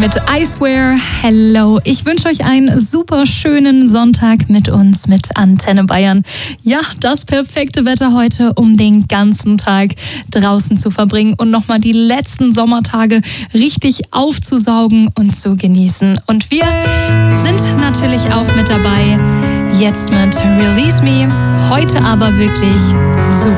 mit I Swear Hello. Ich wünsche euch einen super schönen Sonntag mit uns, mit Antenne Bayern. Ja, das perfekte Wetter heute, um den ganzen Tag draußen zu verbringen und nochmal die letzten Sommertage richtig aufzusaugen und zu genießen. Und wir sind natürlich auch mit dabei, jetzt mit Release Me. Heute aber wirklich super